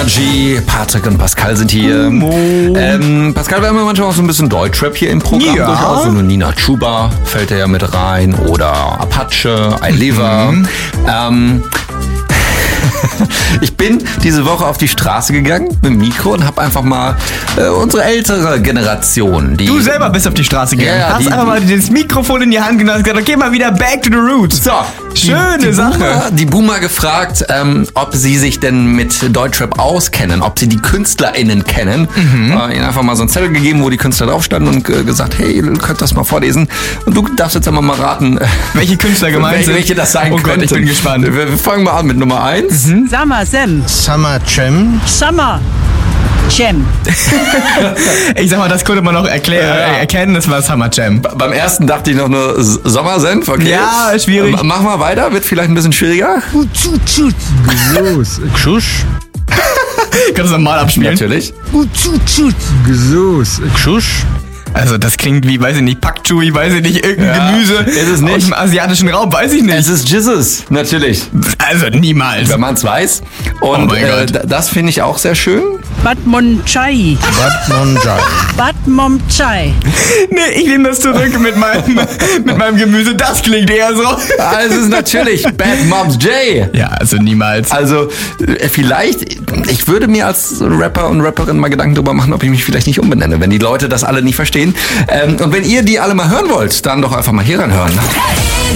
Energy. Patrick und Pascal sind hier. Pascal, wir haben ja manchmal auch so ein bisschen Deutschrap hier im Programm. Ja. Durchaus. So eine Nina Chuba fällt ja mit rein. Oder Apache, iLiver. Ich bin diese Woche auf die Straße gegangen mit dem Mikro und habe einfach mal unsere ältere Generation, die... Du selber bist auf die Straße gegangen. Ja, hast einfach mal das Mikrofon in die Hand genommen und gesagt, okay, mal wieder back to the roots. So, Schöne Sache. Die Boomer gefragt, ob sie sich denn mit Deutschrap auskennen, ob sie die KünstlerInnen kennen. Ihnen einfach mal so einen Zettel gegeben, wo die Künstler drauf standen und gesagt, hey, ihr könnt das mal vorlesen. Und du darfst jetzt einmal mal raten, Welche Künstler gemeint sind. welche das sein Oh Gott, könnten. ich bin gespannt. Wir fangen mal an mit Nummer 1. Summer Sam. Summer Jam. Summer Jam. Ich sag mal, das konnte man noch erkennen, das war Summer Jam. Beim ersten dachte ich noch nur Sommersenf, okay? Ja, schwierig. Mach mal weiter, wird vielleicht ein bisschen schwieriger. Gesoos. Kschusch. Kannst du normal abspielen? Natürlich. Gesoos. Kschusch. Also das klingt wie, weiß ich nicht, Pak-Chui, weiß ich nicht, irgendein Gemüse ist es nicht. aus dem asiatischen Raum, weiß ich nicht. Es ist Jizzes, natürlich. Also niemals. Wenn man es weiß. Und Oh mein Gott. das finde ich auch sehr schön. Batmon Chai. Batmonjai. Batmon Chai. Nee, ich nehme das zurück mit meinem Gemüse, das klingt eher so. Also es ist natürlich Bad Moms J. Ja, also niemals. Also vielleicht, ich würde mir als Rapper und Rapperin mal Gedanken darüber machen, ob ich mich vielleicht nicht umbenenne, wenn die Leute das alle nicht verstehen. Und wenn ihr die alle mal hören wollt, dann doch einfach mal hier reinhören.